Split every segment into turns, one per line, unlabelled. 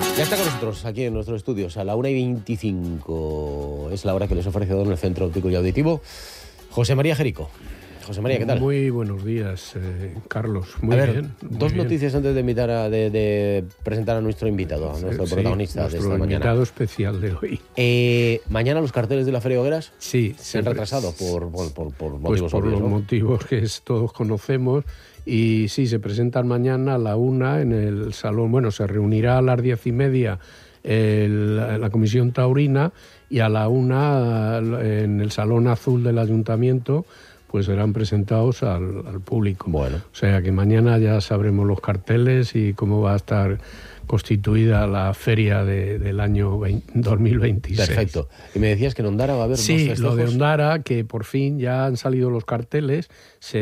Ya está con nosotros aquí en nuestros estudios a la 1:25. Es la hora que les ofrece en el Centro Óptico y Auditivo José María Jerico. José María, ¿qué tal?
Muy buenos días, Carlos. Muy bien.
Dos noticias antes de de presentar a nuestro invitado, a nuestro protagonista de esta mañana.
Nuestro invitado especial de hoy.
Mañana los carteles de la Feria de Hogueras se han retrasado por motivos
obvios, por los motivos que todos conocemos. Y sí, se presentan mañana a la 1 en el salón. Bueno, se reunirá a las 10:30 la Comisión Taurina, y a la 1 en el Salón Azul del Ayuntamiento pues serán presentados al público.
Bueno.
O sea que mañana ya sabremos los carteles y cómo va a estar constituida la feria del año 2026.
Perfecto. Y me decías que en Ondara va a haber dos festejos.
Sí, lo de Ondara, que por fin ya han salido los carteles.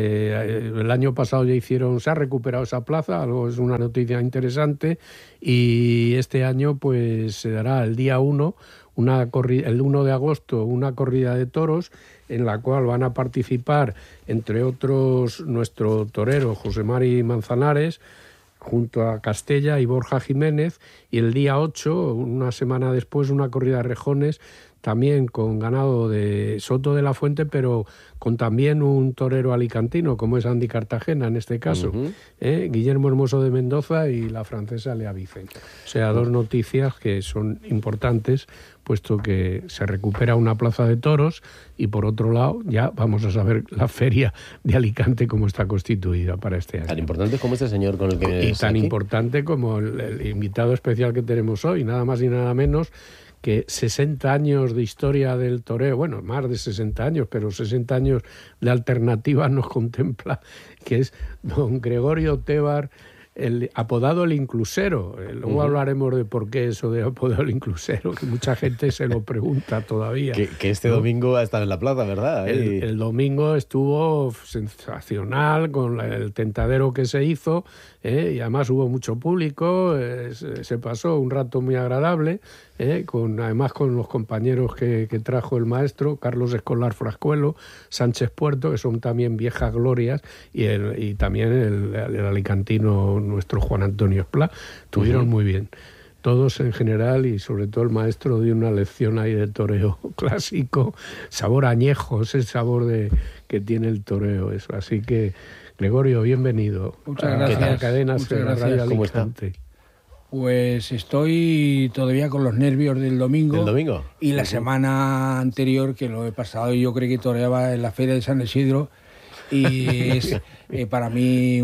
El año pasado ya se ha recuperado esa plaza, algo es una noticia interesante, y este año pues se dará el día 1, el 1 de agosto, una corrida de toros en la cual van a participar, entre otros, nuestro torero José Mari Manzanares, junto a Castella y Borja Jiménez, y el día 8, una semana después, una corrida de rejones, también con ganado de Soto de la Fuente, pero con también un torero alicantino, como es Andy Cartagena en este caso, Guillermo Hermoso de Mendoza y la francesa Lea Vicent. O sea, dos noticias que son importantes, puesto que se recupera una plaza de toros y, por otro lado, ya vamos a saber la feria de Alicante cómo está constituida para este año.
Tan importante como este señor con el que...
Y tan importante como el invitado especial que tenemos hoy, nada más y nada menos que 60 años de historia del toreo, bueno, más de 60 años, pero 60 años de alternativa nos contempla, que es don Gregorio Tebar, apodado el Inclusero. Luego hablaremos de por qué eso de apodado el Inclusero, que mucha gente se lo pregunta todavía.
Que este domingo ha estado en la plaza, ¿verdad?
El domingo estuvo sensacional con el tentadero que se hizo, y además hubo mucho público, se pasó un rato muy agradable, además con los compañeros que trajo el maestro, Carlos Escolar Frascuelo, Sánchez Puerto, que son también viejas glorias, y también el alicantino nuestro Juan Antonio Esplá. Estuvieron muy bien. Todos en general, y sobre todo el maestro dio una lección ahí de toreo clásico, sabor añejo, ese sabor que tiene el toreo, eso. Así que, Gregorio, bienvenido.
Muchas gracias.
A Cadenas de la Radio Alicante.
Pues estoy todavía con los nervios del domingo.
¿Del domingo?
Y la semana anterior, que lo he pasado, yo creo que toreaba en la Feria de San Isidro, y es para mí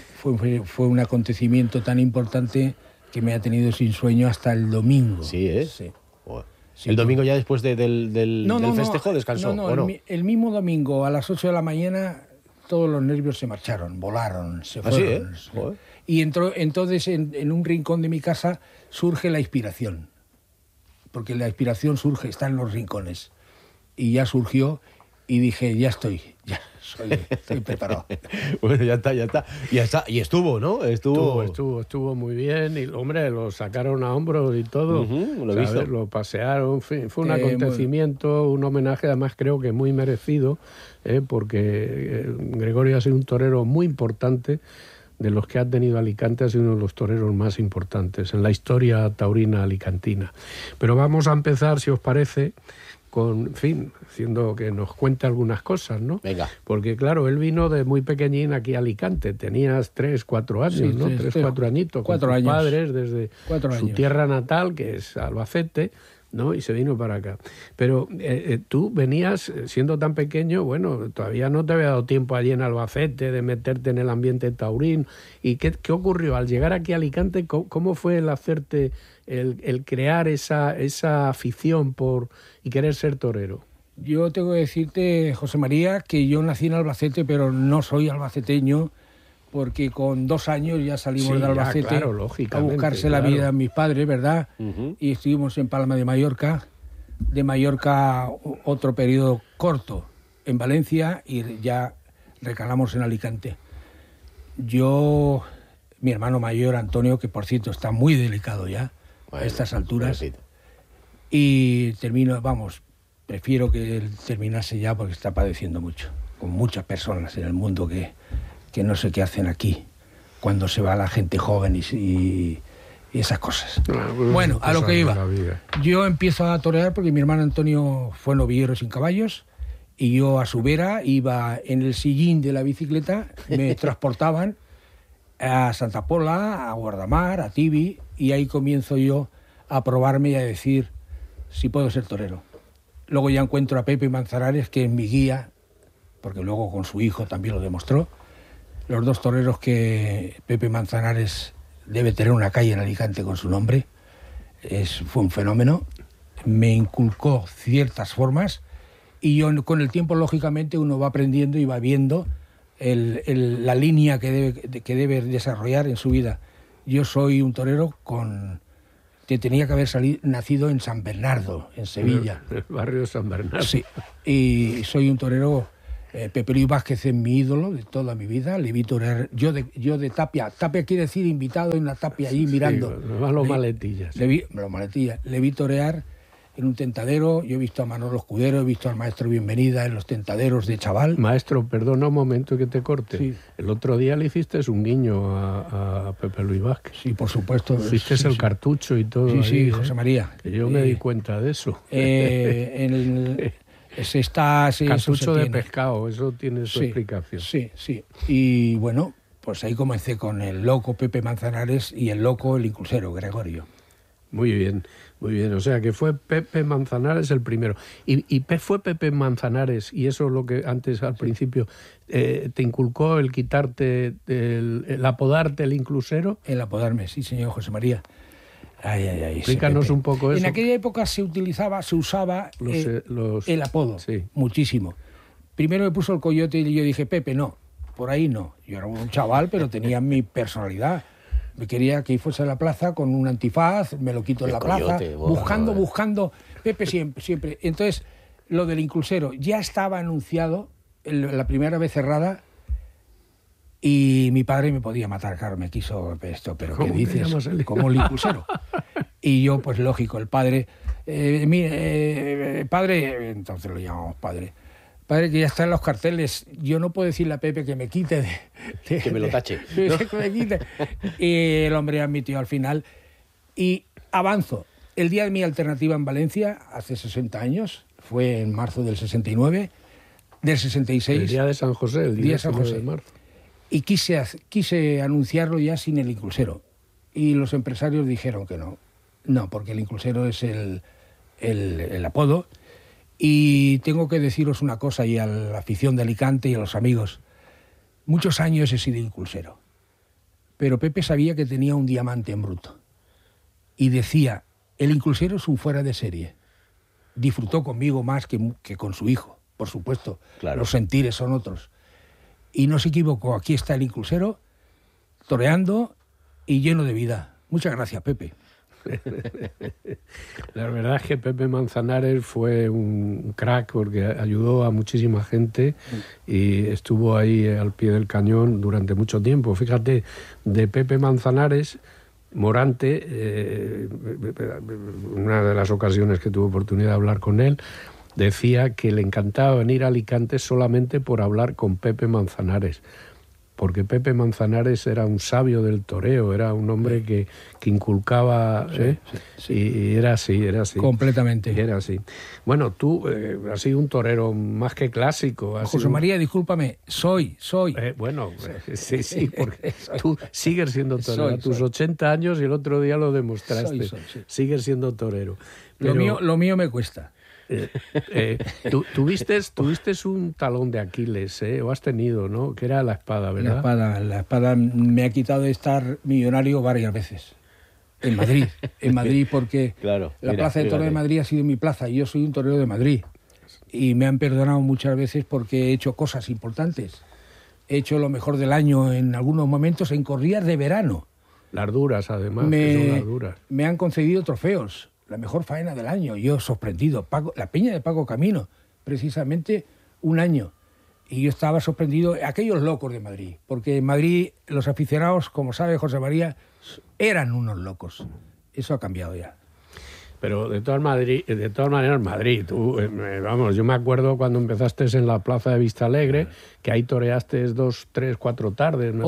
fue un acontecimiento tan importante que me ha tenido sin sueño hasta el domingo.
Sí, ¿eh?
Sí.
Sí. ¿El domingo ya después del festejo descansó?
No, el mismo domingo a las 8 de la mañana todos los nervios se marcharon, volaron, se fueron.
¿Sí, eh?
Y entonces en un rincón de mi casa surge la inspiración, porque la inspiración está en los rincones, y ya surgió y dije, ya estoy preparado.
Bueno, ya está. Y estuvo, ¿no?
Estuvo muy bien, y hombre, lo sacaron a hombros y todo.
Lo he visto.
Lo pasearon, en fin, fue un acontecimiento, un homenaje, además creo que muy merecido, porque Gregorio ha sido un torero muy importante. De los que ha tenido Alicante, ha sido uno de los toreros más importantes en la historia taurina alicantina. Pero vamos a empezar, si os parece, haciendo que nos cuente algunas cosas, ¿no?
Venga.
Porque, claro, él vino de muy pequeñín aquí a Alicante. Tenías 3, 4 años,
sí,
¿no? 3, 4 añitos.
4
con sus
años.
Padres desde su tierra natal, que es Albacete, ¿no? Y se vino para acá. Pero tú venías, siendo tan pequeño, bueno, todavía no te había dado tiempo allí en Albacete de meterte en el ambiente taurín. ¿Y qué ocurrió? Al llegar aquí a Alicante, ¿cómo fue el hacerte, el crear esa afición y querer ser torero?
Yo tengo que decirte, José María, que yo nací en Albacete, pero no soy albaceteño, porque con 2 años ya salimos de Albacete a buscarse la vida a mis padres, ¿verdad? Y estuvimos en Palma de Mallorca. De Mallorca otro periodo corto en Valencia, y ya recalamos en Alicante. Mi hermano mayor, Antonio, que por cierto está muy delicado ya, a estas alturas, y prefiero que él terminase ya, porque está padeciendo mucho, con muchas personas en el mundo que no sé qué hacen aquí, cuando se va la gente joven y y esas cosas. Bueno, a lo que iba. Yo empiezo a torear porque mi hermano Antonio fue novillero sin caballos y yo a su vera iba en el sillín de la bicicleta, me transportaban a Santa Pola, a Guardamar, a Tibi, y ahí comienzo yo a probarme y a decir si puedo ser torero. Luego ya encuentro a Pepe Manzanares, que es mi guía, porque luego con su hijo también lo demostró. Los dos toreros que Pepe Manzanares debe tener una calle en Alicante con su nombre, fue un fenómeno. Me inculcó ciertas formas y yo con el tiempo, lógicamente, uno va aprendiendo y va viendo la línea que debe desarrollar en su vida. Yo soy un torero que tenía que haber nacido en San Bernardo, en Sevilla.
El barrio de San Bernardo.
Sí, y soy un torero. Pepe Luis Vázquez es mi ídolo de toda mi vida. Le vi torear yo de tapia. Tapia quiere decir invitado en la tapia allí mirando.
Los maletillas.
Le vi torear en un tentadero. Yo he visto a Manolo Escudero, he visto al maestro Bienvenida en los tentaderos de chaval.
Maestro, perdona un momento que te corte.
Sí.
El otro día le hiciste un guiño a Pepe Luis Vázquez.
Sí, por supuesto.
Hiciste el cartucho y todo.
Sí, ahí, José María.
Que yo me di cuenta de eso. Cartucho de pescado, eso tiene su explicación.
Sí. Y bueno, pues ahí comencé con el loco Pepe Manzanares y el loco el inclusero, Gregorio.
Muy bien. O sea que fue Pepe Manzanares el primero. Y fue Pepe Manzanares, y eso es lo que antes al principio te inculcó, el quitarte, el apodarte el inclusero.
El apodarme, sí, señor José María. Ay,
explícanos un poco eso.
En aquella época se usaba el apodo, sí, muchísimo. Primero me puso el Coyote y yo dije, Pepe, no, por ahí no. Yo era un chaval, pero tenía mi personalidad. Me quería que fuese a la plaza con un antifaz, me lo quito en la plaza, buscando. Pepe siempre. Entonces, lo del inclusero ya estaba anunciado la primera vez cerrada. Y mi padre me podía matar, claro, me quiso esto, pero ¿qué dices? Como el inclusero. Y yo, pues lógico, el padre, padre, entonces lo llamamos padre, que ya está en los carteles, yo no puedo decirle a Pepe que me quite
que me lo tache.
¿no? Que me quite. Y el hombre admitió al final. Y avanzo. El día de mi alternativa en Valencia, hace 60 años, fue en marzo del 69, del 66.
El día de San José, el día de San José de marzo.
Y quise anunciarlo ya sin el inclusero. Y los empresarios dijeron que no. No, porque el inclusero es el apodo. Y tengo que deciros una cosa, y a la afición de Alicante y a los amigos. Muchos años he sido inclusero. Pero Pepe sabía que tenía un diamante en bruto. Y decía, el inclusero es un fuera de serie. Disfrutó conmigo más que con su hijo, por supuesto. Claro. Los sentires son otros. Y no se equivocó, aquí está el inclusero, toreando y lleno de vida. Muchas gracias, Pepe.
La verdad es que Pepe Manzanares fue un crack porque ayudó a muchísima gente y estuvo ahí al pie del cañón durante mucho tiempo. Fíjate, de Pepe Manzanares, Morante, una de las ocasiones que tuve oportunidad de hablar con él, decía que le encantaba venir a Alicante solamente por hablar con Pepe Manzanares, porque Pepe Manzanares era un sabio del toreo, era un hombre que inculcaba, sí. Y era así.
Completamente.
Era así. Bueno, tú has sido un torero más que clásico.
José María, discúlpame, soy.
Sí, porque tú sigues siendo torero. A tus 80 años y el otro día lo demostraste.
Soy.
Sigues siendo torero.
Pero lo mío me cuesta.
Tuviste un talón de Aquiles, o has tenido, ¿no? Que era la espada, ¿verdad?
La espada me ha quitado de estar millonario varias veces. En Madrid, porque la Plaza de Toro de Madrid ha sido mi plaza y yo soy un torero de Madrid. Y me han perdonado muchas veces porque he hecho cosas importantes. He hecho lo mejor del año en algunos momentos en corridas de verano.
Las duras, además, que son las duras.
Me han concedido trofeos. La mejor faena del año, yo sorprendido. La Peña de Paco Camino, precisamente un año. Y yo estaba sorprendido, aquellos locos de Madrid, porque en Madrid los aficionados, como sabe José María, eran unos locos. Eso ha cambiado ya.
Pero de todas maneras, Madrid, tú, vamos, yo me acuerdo cuando empezaste en la plaza de Vista Alegre, que ahí toreaste 2, 3, 4 tardes.